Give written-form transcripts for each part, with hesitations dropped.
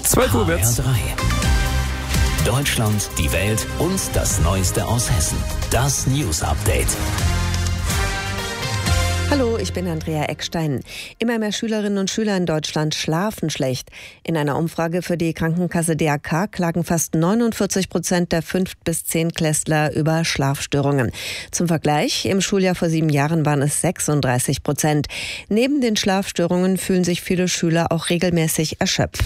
12 Uhr wird's. HR3. Deutschland, die Welt und das Neueste aus Hessen. Das News Update. Hallo, ich bin Andrea Eckstein. Immer mehr Schülerinnen und Schüler in Deutschland schlafen schlecht. In einer Umfrage für die Krankenkasse DAK klagen fast 49% der 5- bis 10-Klässler über Schlafstörungen. Zum Vergleich, im Schuljahr vor 7 Jahren waren es 36%. Neben den Schlafstörungen fühlen sich viele Schüler auch regelmäßig erschöpft.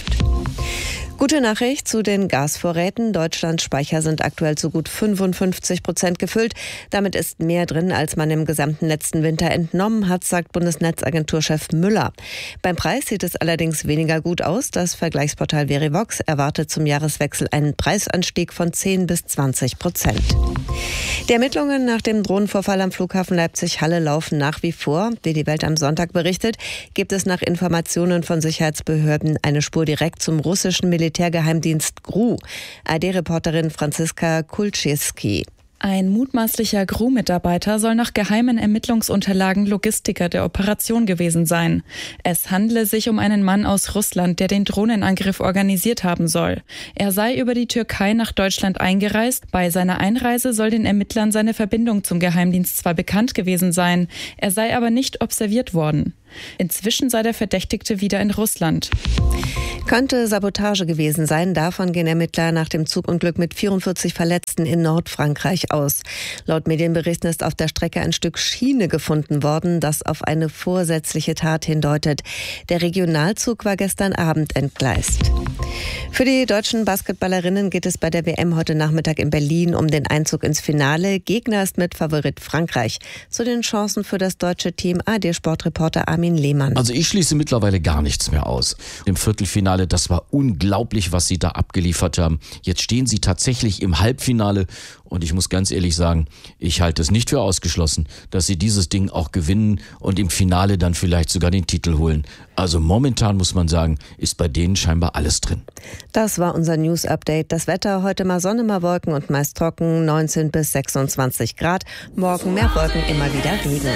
Gute Nachricht zu den Gasvorräten. Deutschlands Speicher sind aktuell zu gut 55% gefüllt. Damit ist mehr drin, als man im gesamten letzten Winter entnommen hat, sagt Bundesnetzagenturchef Müller. Beim Preis sieht es allerdings weniger gut aus. Das Vergleichsportal Verivox erwartet zum Jahreswechsel einen Preisanstieg von 10 bis 20%. Die Ermittlungen nach dem Drohnenvorfall am Flughafen Leipzig-Halle laufen nach wie vor. Wie die Welt am Sonntag berichtet, gibt es nach Informationen von Sicherheitsbehörden eine Spur direkt zum russischen Militärgeheimdienst GRU. ARD-Reporterin Franziska Kulczewski. Ein mutmaßlicher GRU-Mitarbeiter soll nach geheimen Ermittlungsunterlagen Logistiker der Operation gewesen sein. Es handle sich um einen Mann aus Russland, der den Drohnenangriff organisiert haben soll. Er sei über die Türkei nach Deutschland eingereist. Bei seiner Einreise soll den Ermittlern seine Verbindung zum Geheimdienst zwar bekannt gewesen sein, er sei aber nicht observiert worden. Inzwischen sei der Verdächtigte wieder in Russland. Könnte Sabotage gewesen sein. Davon gehen Ermittler nach dem Zugunglück mit 44 Verletzten in Nordfrankreich aus. Laut Medienberichten ist auf der Strecke ein Stück Schiene gefunden worden, das auf eine vorsätzliche Tat hindeutet. Der Regionalzug war gestern Abend entgleist. Für die deutschen Basketballerinnen geht es bei der WM heute Nachmittag in Berlin um den Einzug ins Finale. Gegner ist Mitfavorit Frankreich. Zu den Chancen für das deutsche Team ARD-Sportreporter Armin Lehmann. Also ich schließe mittlerweile gar nichts mehr aus. Im Viertelfinale, das war unglaublich, was sie da abgeliefert haben. Jetzt stehen sie tatsächlich im Halbfinale und ich muss ganz ehrlich sagen, ich halte es nicht für ausgeschlossen, dass sie dieses Ding auch gewinnen und im Finale dann vielleicht sogar den Titel holen. Also momentan muss man sagen, ist bei denen scheinbar alles drin. Das war unser News-Update. Das Wetter heute mal Sonne, mal Wolken und meist trocken, 19 bis 26 Grad. Morgen mehr Wolken, immer wieder Regen.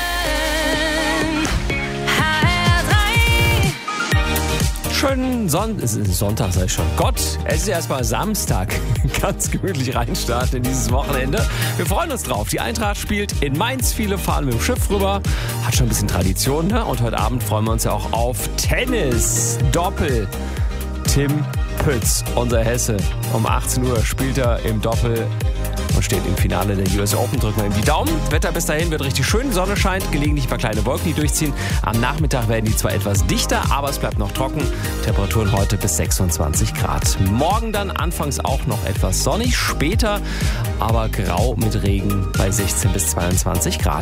Schönen Sonntag, sag ich schon. Gott, es ist erstmal Samstag. Ganz gemütlich reinstarten in dieses Wochenende. Wir freuen uns drauf. Die Eintracht spielt in Mainz. Viele fahren mit dem Schiff rüber. Hat schon ein bisschen Tradition, ne? Und heute Abend freuen wir uns ja auch auf Tennis. Doppel. Tim Pütz, unser Hesse. Um 18 Uhr spielt er im Doppel und steht im Finale der US Open. Drücken wir ihm die Daumen. Wetter bis dahin wird richtig schön. Sonne scheint, gelegentlich ein paar kleine Wolken, die durchziehen. Am Nachmittag werden die zwar etwas dichter, aber es bleibt noch trocken. Temperaturen heute bis 26 Grad. Morgen dann anfangs auch noch etwas sonnig, später aber grau mit Regen bei 16 bis 22 Grad.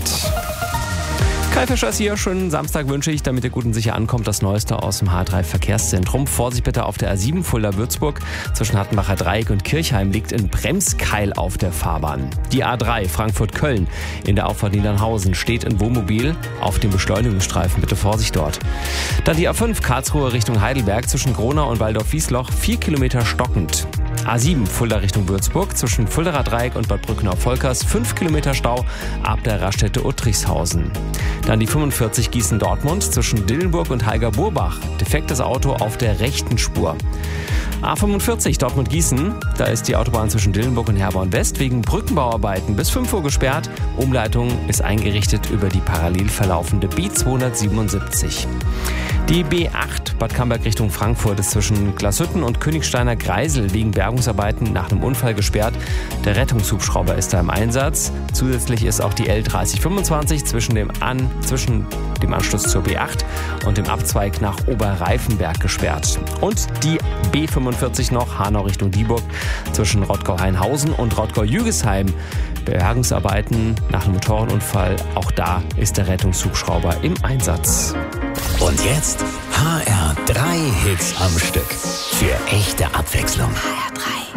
Kai Fischer ist hier. Schönen Samstag wünsche ich, damit ihr gut und sicher ankommt. Das Neueste aus dem H3 Verkehrszentrum. Vorsicht bitte auf der A7 Fulda-Würzburg. Zwischen Hattenbacher Dreieck und Kirchheim liegt ein Bremskeil auf der Fahrbahn. Die A3 Frankfurt-Köln in der Auffahrt Niedernhausen steht ein Wohnmobil auf dem Beschleunigungsstreifen. Bitte Vorsicht dort. Dann die A5 Karlsruhe Richtung Heidelberg zwischen Gronau und Waldorf-Wiesloch 4 Kilometer stockend. A7 Fulda Richtung Würzburg zwischen Fuldaer Dreieck und Bad Brückenau-Volkers 5 Kilometer Stau ab der Raststätte Uttrichshausen. Dann die 45 Gießen-Dortmund zwischen Dillenburg und Heiger-Burbach. Defektes Auto auf der rechten Spur. A45 Dortmund-Gießen, da ist die Autobahn zwischen Dillenburg und Herborn-West wegen Brückenbauarbeiten bis 5 Uhr gesperrt. Umleitung ist eingerichtet über die parallel verlaufende B277. Die B8 Bad Camberg Richtung Frankfurt ist zwischen Glashütten und Königsteiner Greisel wegen Bergungsarbeiten nach einem Unfall gesperrt. Der Rettungshubschrauber ist da im Einsatz. Zusätzlich ist auch die L3025 zwischen dem Anschluss zur B8 und dem Abzweig nach Oberreifenberg gesperrt. Und die B45 noch Hanau Richtung Dieburg zwischen Rottgau-Hainhausen und Rottgau-Jügesheim. Bergungsarbeiten nach einem Motorradunfall. Auch da ist der Rettungshubschrauber im Einsatz. Und jetzt HR3 Hits am Stück. Für echte Abwechslung. HR3.